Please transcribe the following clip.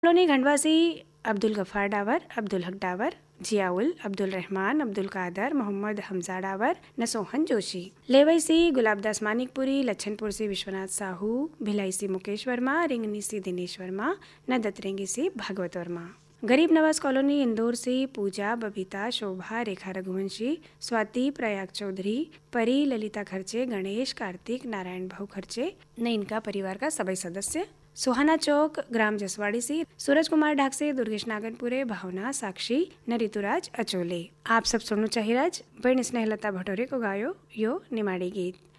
Colony खंडवासी Abdul Gaffar Dawar, Abdul Haq Dawar, Ziaul, Abdul Rahman, Abdul Kader, Mohammad Hamza Dawar, नसोहन Joshi. लेवई सी गुलाबदास मानिकपुरी, लच्छनपुर से विश्वनाथ साहू, भिलाई सी मुकेश वर्मा, रिंगनी सी दिनेश वर्मा, नदतरेंगी सी भागवत वर्मा। गरीब नवाज कॉलोनी इंदौर से पूजा, बबीता, शोभा, रेखा रघुवंशी, स्वाति, प्रयाग चौधरी, परी, ललिता खर्चे, गणेश, कार्तिक, नारायण भाऊ खर्चे ने इनका परिवार का सभी सदस्य। सुहाना चौक, ग्राम जसवाड़ी से सूरज कुमार ढाक से, दुर्गेश नागनपुरे, भावना, साक्षी न ऋतुराज अचोले। आप सब सुनो चाहिराज बहन स्नेहलता भटोरे को गायो यो निमाड़ी गीत।